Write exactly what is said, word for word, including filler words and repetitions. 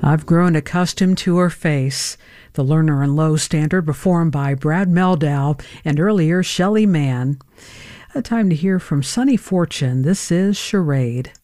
I've grown accustomed to her face. The Learner in Low Standard, performed by Brad Mehldau and earlier Shelly Manne. A time to hear from Sonny Fortune. This is Charade.